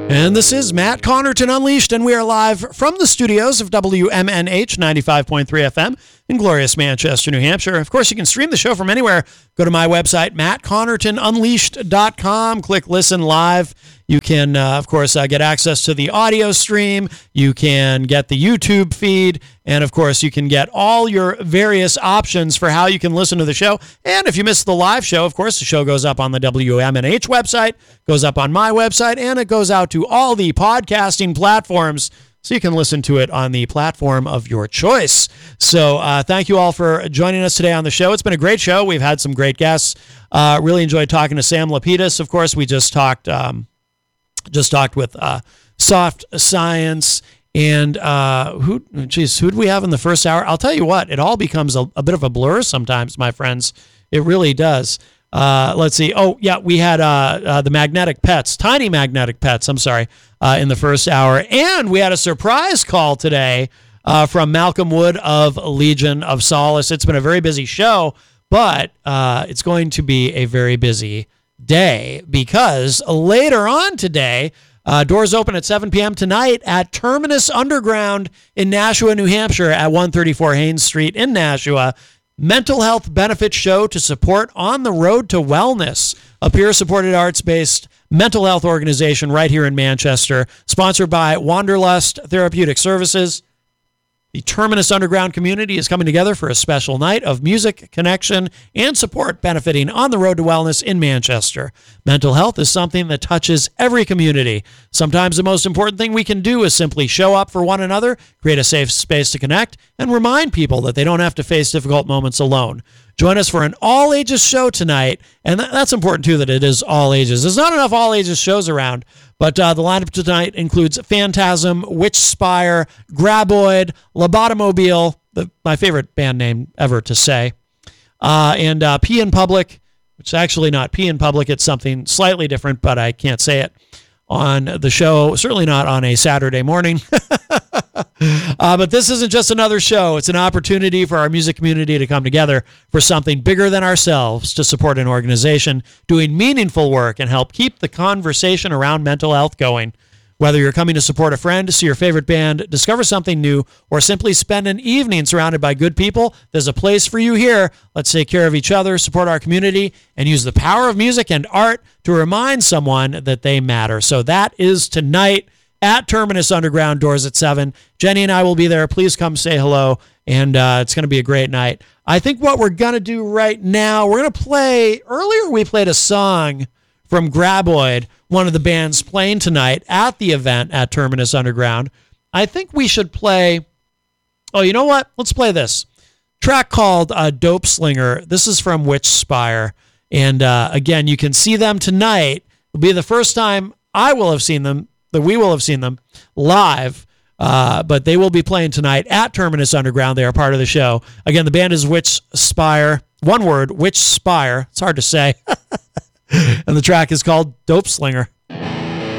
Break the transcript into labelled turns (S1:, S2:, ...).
S1: And this is Matt Connerton Unleashed, and we are live from the studios of WMNH 95.3 FM in glorious Manchester, New Hampshire. Of course, you can stream the show from anywhere. Go to my website, mattconnertonunleashed.com. Click Listen Live. You can, of course, get access to the audio stream. You can get the YouTube feed. And, of course, you can get all your various options for how you can listen to the show. And if you missed the live show, of course, the show goes up on the WMNH website, goes up on my website, and it goes out to all the podcasting platforms, so you can listen to it on the platform of your choice. So thank you all for joining us today on the show. It's been a great show. We've had some great guests. Really enjoyed talking to Sam Lapidus. Of course, we just talked with Soft Science. And who did we have in the first hour? I'll tell you what, it all becomes a bit of a blur sometimes, my friends. It really does. Let's see. Oh, yeah, we had the Magnetic Pets, Tiny Magnetic Pets, in the first hour. And we had a surprise call today from Malcolm Wood of Legion of Solace. It's been a very busy show, but it's going to be a very busy day because later on today, doors open at 7 p.m. tonight at Terminus Underground in Nashua, New Hampshire at 134 Haynes Street in Nashua. Mental health benefit show to support On the Road to Wellness, a peer-supported arts-based mental health organization right here in Manchester, sponsored by Wanderlust Therapeutic Services. The Terminus Underground community is coming together for a special night of music, connection, and support benefiting On the Road to Wellness in Manchester. Mental health is something that touches every community. Sometimes the most important thing we can do is simply show up for one another, create a safe space to connect, and remind people that they don't have to face difficult moments alone. Join us for an all-ages show tonight, and that's important, too, that it is all ages. There's not enough all-ages shows around, but the lineup tonight includes Phantasm, Witchspire, Graboid, Lobotomobile, my favorite band name ever to say, and Pee in Public, which is actually not Pee in Public. It's something slightly different, but I can't say it on the show, certainly not on a Saturday morning. But this isn't just another show. It's an opportunity for our music community to come together for something bigger than ourselves to support an organization doing meaningful work and help keep the conversation around mental health going. Whether you're coming to support a friend, see your favorite band, discover something new, or simply spend an evening surrounded by good people, there's a place for you here. Let's take care of each other, support our community, and use the power of music and art to remind someone that they matter. So that is tonight at Terminus Underground, doors at 7. Jenny and I will be there. Please come say hello, and it's going to be a great night. I think what we're going to do right now, we're going to play, earlier we played a song from Graboid, one of the bands playing tonight at the event at Terminus Underground. I think we should play, oh, you know what? Let's play this. Track called Dope Slinger. This is from Witchspire. And again, you can see them tonight. It'll be the first time I will have seen them, that we will have seen them live, but they will be playing tonight at Terminus Underground. They are part of the show. Again, the band is Witchspire. One word, Witchspire. It's hard to say. And the track is called Dope Slinger.